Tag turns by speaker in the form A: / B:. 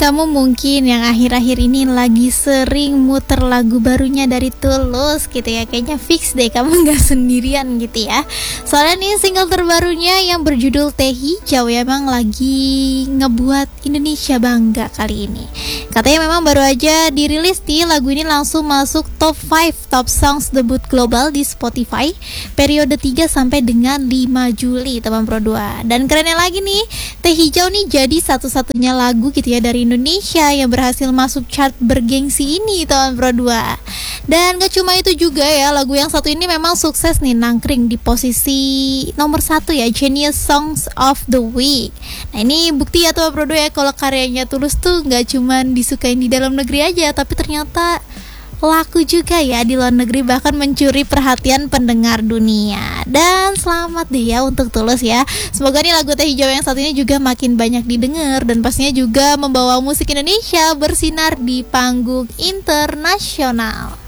A: Kamu mungkin yang akhir-akhir ini lagi sering muter lagu barunya dari Tulus gitu ya. Kayaknya fix deh kamu gak sendirian gitu ya. Soalnya nih single terbarunya yang berjudul Teh Hijau ya, emang lagi ngebuat Indonesia bangga kali ini. Katanya memang baru aja dirilis nih, lagu ini langsung masuk top 5 top songs debut global di Spotify periode 3 sampai dengan 5 Juli teman Pro 2. Dan kerennya lagi nih, Teh Hijau nih jadi satu-satunya lagu gitu ya dari Indonesia yang berhasil masuk chart bergengsi ini teman Pro 2. Dan gak cuma itu juga ya, lagu yang satu ini memang sukses nih nangkring di posisi nomor 1 ya, Genius Songs of the Week. Nah ini bukti ya teman Pro 2 ya, kalau karyanya Tulus tuh gak cuma disukain di dalam negeri aja, tapi ternyata laku juga ya di luar negeri, bahkan mencuri perhatian pendengar dunia. Dan selamat deh ya untuk Tulus ya. Semoga nih lagu Teh Hijau yang satu ini juga makin banyak didengar dan pastinya juga membawa musik Indonesia bersinar di panggung internasional.